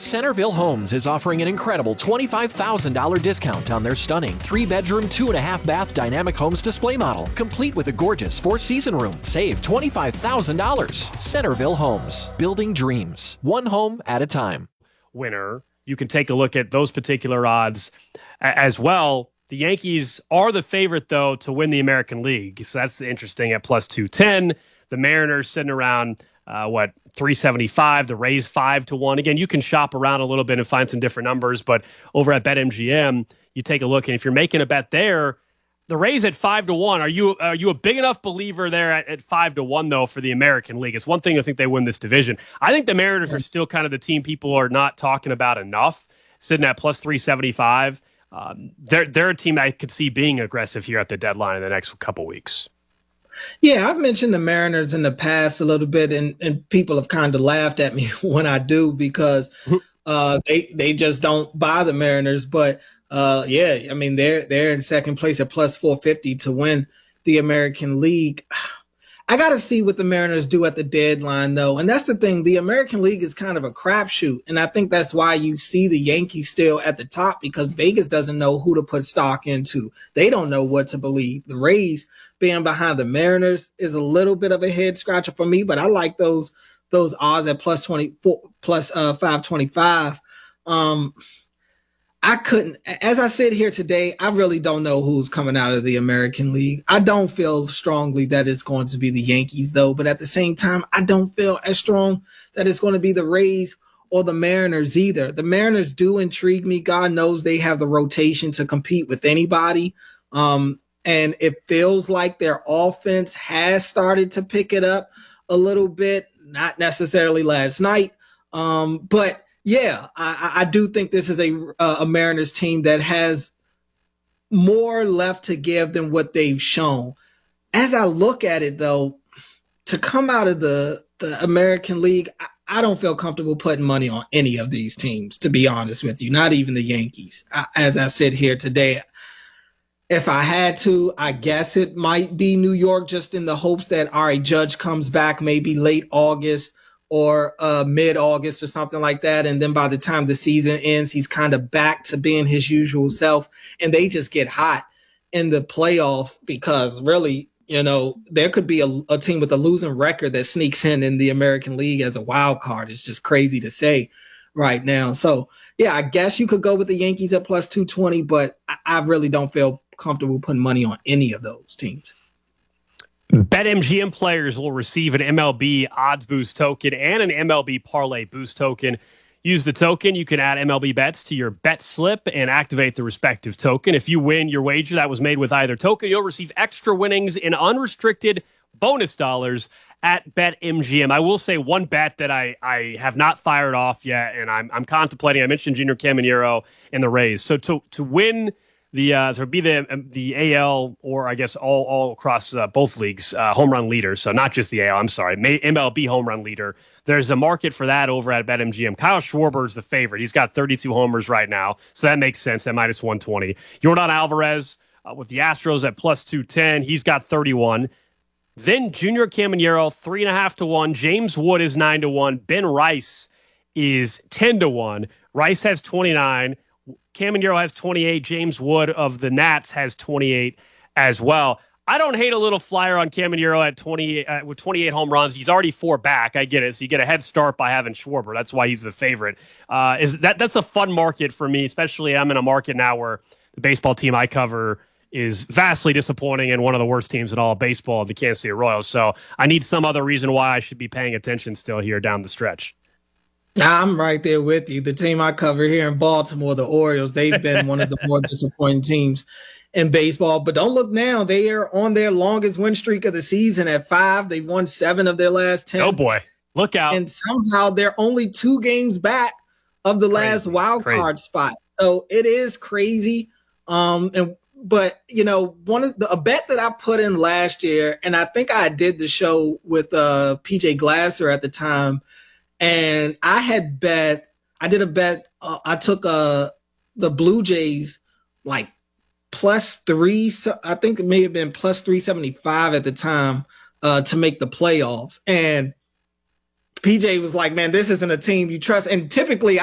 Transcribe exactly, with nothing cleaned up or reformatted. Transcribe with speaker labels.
Speaker 1: Centerville Homes is offering an incredible twenty-five thousand dollars discount on their stunning three-bedroom, two-and-a-half-bath Dynamic Homes display model, complete with a gorgeous four-season room. Save twenty-five thousand dollars. Centerville Homes, building dreams, one home at a time.
Speaker 2: Winner, you can take a look at those particular odds a- as well. The Yankees are the favorite, though, to win the American League, so that's interesting at plus two ten. The Mariners sitting around, uh, what, three seventy-five. The Rays five to one. Again, you can shop around a little bit and find some different numbers, but over at BetMGM, you take a look, and if you're making a bet there, the Rays at five to one. Are you are you a big enough believer there at, at five to one though for the American League? It's one thing to think they win this division. I think the Mariners are still kind of the team people are not talking about enough, sitting at plus three seventy-five. Um, they're they're a team I could see being aggressive here at the deadline in the next couple weeks.
Speaker 3: Yeah, I've mentioned the Mariners in the past a little bit, and, and people have kind of laughed at me when I do because uh, they they just don't buy the Mariners. But uh, yeah, I mean they're they're in second place at plus four fifty to win the American League. I got to see what the Mariners do at the deadline, though. And that's the thing. The American League is kind of a crapshoot. And I think that's why you see the Yankees still at the top, because Vegas doesn't know who to put stock into. They don't know what to believe. The Rays being behind the Mariners is a little bit of a head scratcher for me, but I like those those odds at plus twenty-four, plus uh, five twenty-five. Um, I couldn't, as I sit here today, I really don't know who's coming out of the American League. I don't feel strongly that it's going to be the Yankees, though. But at the same time, I don't feel as strong that it's going to be the Rays or the Mariners either. The Mariners do intrigue me. God knows they have the rotation to compete with anybody. Um, and it feels like their offense has started to pick it up a little bit, not necessarily last night, um, but yeah, I, I do think this is a a Mariners team that has more left to give than what they've shown. As I look at it, though, to come out of the, the American League, I, I don't feel comfortable putting money on any of these teams, to be honest with you, not even the Yankees. I, as I sit here today, if I had to, I guess it might be New York, just in the hopes that, all right, Judge comes back maybe late August or uh, mid-August or something like that. And then by the time the season ends, he's kind of back to being his usual self. And they just get hot in the playoffs because really, you know, there could be a, a team with a losing record that sneaks in in the American League as a wild card. It's just crazy to say right now. So, yeah, I guess you could go with the Yankees at plus two twenty, but I, I really don't feel comfortable putting money on any of those teams.
Speaker 2: BetMGM players will receive an M L B odds boost token and an M L B parlay boost token. Use the token. You can add M L B bets to your bet slip and activate the respective token. If you win your wager that was made with either token, you'll receive extra winnings in unrestricted bonus dollars at BetMGM. I will say one bet that I, I have not fired off yet, and I'm I'm contemplating. I mentioned Junior Caminero and the Rays. So to to win the uh, to be the the A L, or I guess all all across uh, both leagues, uh, home run leader. So not just the A L. I'm sorry, M L B home run leader. There's a market for that over at BetMGM. Kyle Schwarber is the favorite. He's got thirty-two homers right now, so that makes sense at minus one twenty. Yordan Alvarez uh, with the Astros at plus two ten. He's got thirty-one. Then Junior Caminero, three and a half to one. James Wood is nine to one. Ben Rice is ten to one. Rice has twenty-nine. Caminero has twenty-eight. James Wood of the Nats has twenty-eight as well. I don't hate a little flyer on Caminero at twenty uh, with twenty-eight home runs. He's already four back. I get it. So you get a head start by having Schwarber. That's why he's the favorite. Uh, is that that's a fun market for me, especially I'm in a market now where the baseball team I cover is vastly disappointing and one of the worst teams in all of baseball, the Kansas City Royals. So I need some other reason why I should be paying attention still here down the stretch.
Speaker 3: I'm right there with you. The team I cover here in Baltimore, the Orioles, they've been one of the more disappointing teams in baseball. But don't look now. They are on their longest win streak of the season at five. They've won seven of their last ten.
Speaker 2: Oh, boy. Look out.
Speaker 3: And somehow they're only two games back of the crazy, last wild crazy. card spot. So it is crazy. Um, and But, you know, one of the, a bet that I put in last year, and I think I did the show with uh, P J Glasser at the time, and I had bet, I did a bet, uh, I took uh, the Blue Jays like plus three, I think it may have been plus three seventy-five at the time uh, to make the playoffs. And P J was like, man, this isn't a team you trust. And typically